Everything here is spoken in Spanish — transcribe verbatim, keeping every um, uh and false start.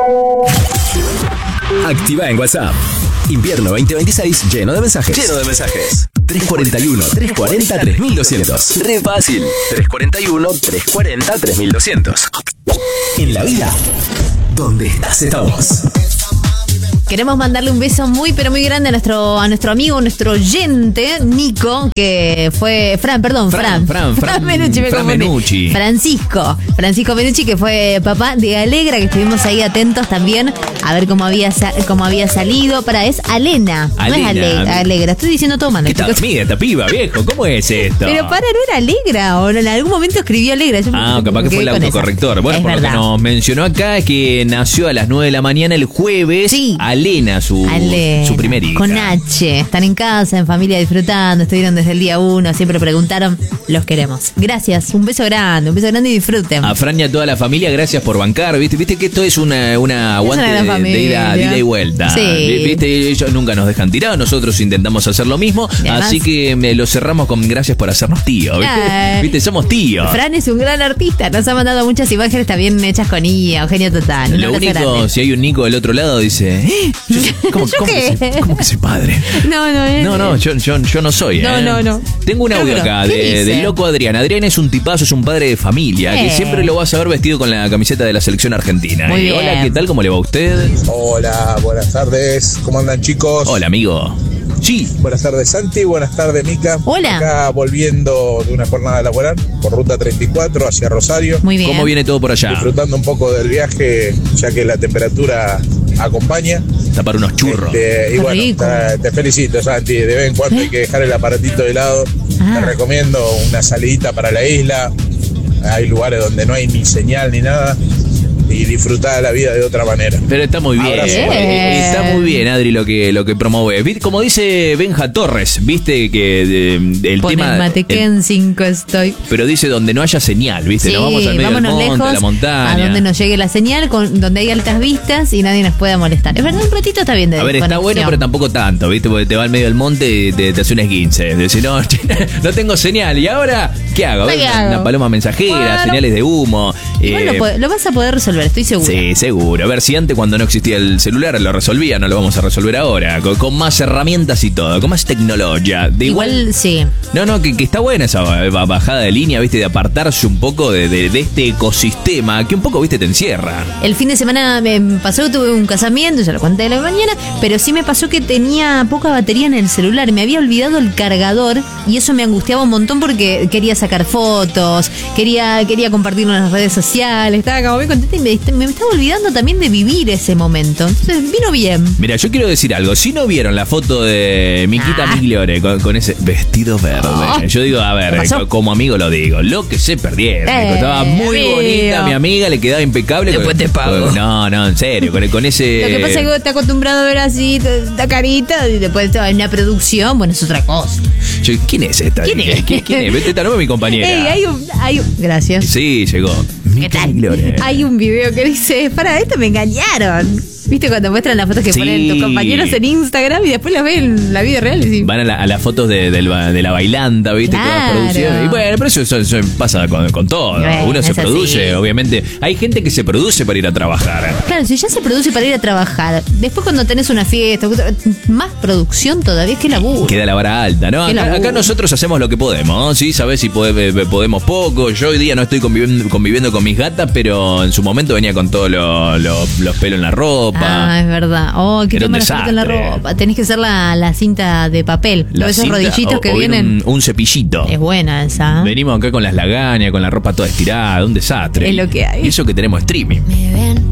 Activa en WhatsApp. Invierno veinte veintiséis lleno de mensajes. Lleno de mensajes. tres cuarenta y uno, trescientos cuarenta, tres mil doscientos. Re fácil. tres cuarenta y uno, trescientos cuarenta, tres mil doscientos. En la vida, donde estás estamos. Queremos mandarle un beso muy, pero muy grande a nuestro, a nuestro amigo, nuestro oyente, Nico, que fue... Fran, perdón, Fran. Fran, Fran, Fran, Fran Menucci, me Fran confundí. Menucci. Francisco. Francisco Menucci, que fue papá de Alegra, que estuvimos ahí atentos también a ver cómo había, cómo había salido. Para, es Alena. Alena. No es Alegra, Alegra. Estoy diciendo todo mal. ¿Qué tal, amiga, esta piba, viejo? ¿Cómo es esto? Pero para, no era Alegra. O en algún momento escribió Alegra. Yo Ah, me- capaz me que fue el quedé con autocorrector. esa. Bueno, Es por lo verdad. que nos mencionó acá es que nació a las nueve de la mañana el jueves. Sí. Alena, su, Alena, su primer hija. con H. Están en casa, en familia, disfrutando. Estuvieron desde el día uno. Siempre preguntaron. Los queremos. Gracias. Un beso grande. Un beso grande y disfruten. A Fran y a toda la familia, gracias por bancar. ¿Viste? Viste que esto es una, una aguante una gran de, de ida, familia. de ida y vuelta. Sí. ¿Viste? Ellos nunca nos dejan tirados. Nosotros intentamos hacer lo mismo. Y además- Así que me lo cerramos con gracias por hacernos tíos. ¿Viste? Ay. ¿Viste? Somos tíos. Fran es un gran artista. Nos ha mandado muchas imágenes también hechas con I A. Un genio total. Un Lo abrazo único, grande. si hay un Nico del otro lado, dice: ¿Eh? Yo- ¿Cómo, ¿Yo cómo qué? que soy, cómo que soy padre? No, no, es. No, no, yo, yo, yo no soy. No, ¿eh? no, no. Tengo un Creo audio que no. acá ¿Qué de, dice? del loco Adrián. Adrián es un tipazo, es un padre de familia, Eh. que siempre lo vas a ver vestido con la camiseta de la selección argentina. Muy Y, bien. hola, ¿qué tal? ¿Cómo le va a usted? Hola, buenas tardes. ¿Cómo andan, chicos? Hola, amigo. Sí. Buenas tardes, Santi. Buenas tardes, Mica. Hola. Acá volviendo de una jornada laboral por ruta treinta y cuatro hacia Rosario. Muy bien. ¿Cómo viene todo por allá? Disfrutando un poco del viaje, ya que la temperatura acompaña. Está para unos churros. Este, y Qué bueno, rico. ta- te felicito, Santi. De vez en cuando hay que dejar el aparatito de lado. Ah. Te recomiendo una salidita para la isla. Hay lugares donde no hay ni señal ni nada. Y disfrutar la vida de otra manera. Pero está muy bien. Abrazo. Eh, Está muy bien, Adri, lo que, lo que promueve. Vi- Como dice Benja Torres, viste que de- el Pon tema. el matequén cinco estoy. Pero dice donde no haya señal, ¿viste? Sí, Nos vamos al medio del vámonos monte, lejos, a la montaña. a donde nos llegue la señal, con, donde hay altas vistas y nadie nos pueda molestar. Es verdad, un ratito está bien de A ver, está desconexión. bueno, pero tampoco tanto, ¿viste? Porque te va al medio del monte y te, te hace un esguince. Decís, no, no tengo señal. ¿Y ahora qué hago? ¿Qué Una, hago? una paloma mensajera, Bueno. señales de humo. Igual eh, lo, po- lo vas a poder resolver, estoy segura. Sí, seguro. A ver, si antes cuando no existía el celular lo resolvía, no lo vamos a resolver ahora. Con, con más herramientas y todo, con más tecnología. De igual, Igual, sí. No, no, que, que está buena esa ba- bajada de línea, ¿viste? De apartarse un poco de, de- de este ecosistema que un poco, ¿viste? Te encierra. El fin de semana me pasó que tuve un casamiento, ya lo conté de la mañana, pero sí me pasó que tenía poca batería en el celular. Me había olvidado el cargador y eso me angustiaba un montón porque quería sacar fotos, quería, quería compartirlo en las redes sociales, estaba como muy contenta y me, me estaba olvidando también de vivir ese momento. Entonces vino bien. Mira, yo quiero decir algo. Si no vieron la foto de Miquita Ah. Migliore con, con ese vestido verde, Oh. yo digo, a ver, ¿Qué pasó? co- como amigo lo digo, lo que se perdieron. Eh, Digo, estaba muy amigo. bonita mi amiga, le quedaba impecable. Después con- te pago. con- No, no, en serio, con, con ese... Lo que pasa es que está acostumbrado a ver así la carita y después en una producción, bueno, es otra cosa. Yo, ¿quién es esta? ¿Quién es? ¿Quién, quién es? Vete, esta no es mi compañera. Ey, hay un, hay un- gracias. Sí, llegó. ¿Qué Miquita tal? Migliore. Hay un video que dice, para esto me engañaron. ¿Viste cuando muestran las fotos que Sí. ponen tus compañeros en Instagram y después las ven en la vida real? Y dicen, Van a, la- a las fotos de, del ba- de la bailanda, ¿viste? Claro. Todas producidas. Y bueno, pero eso, eso- eso pasa con, con todo. Bueno, Uno se es así. produce, obviamente. Hay gente que se produce para ir a trabajar. claro, si ya se produce para ir a trabajar, después cuando tenés una fiesta, más producción todavía, es que laburo. Queda la vara alta, ¿no? Qué Acá, laburo. acá nosotros hacemos lo que podemos, ¿no? Sí, sabés si pode- podemos poco. Yo hoy día no estoy conviviendo, conviviendo con mis gatas, pero en su momento venía con todos lo- lo- los pelos en la ropa. Ah, es verdad. Oh, que Era un toma la pelota en la desastre. ropa. Tenés que hacer la, la cinta de papel. La Todos esos cinta, rodillitos o- que o bien vienen. Un, un cepillito. Es buena esa. ¿eh? Venimos acá con las lagañas, con la ropa toda estirada, un desastre. Es lo que hay. Y eso que tenemos streaming. Me ven